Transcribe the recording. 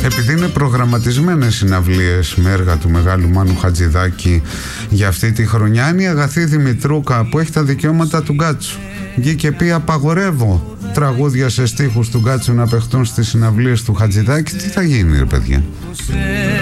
Επειδή είναι προγραμματισμένες συναυλίες με έργα του μεγάλου Μάνου Χατζηδάκη για αυτή τη χρονιά, είναι η Αγαθή Δημητρούκα που έχει τα δικαιώματα του Γκάτσου. Βγήκε πει: απαγορεύω τραγούδια σε στίχους του Γκάτσου να παιχτούν στις συναυλίες του Χατζηδάκη. Τι θα γίνει, ρε παιδιά?